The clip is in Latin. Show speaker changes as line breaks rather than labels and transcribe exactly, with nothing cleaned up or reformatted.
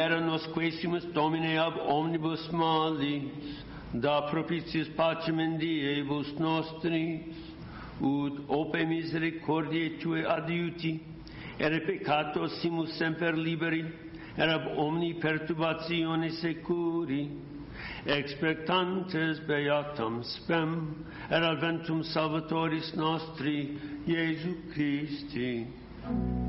Nos quaesimus Domine ab omnibus malis, da propitius pacem in diebus nostris, ut ope misericordiae Tue adiuti, ere peccatosimus semper liberi, ere ab omni perturbatione securi, expectantes beatam spem, ere adventum Salvatoris nostri, Iesu Christi.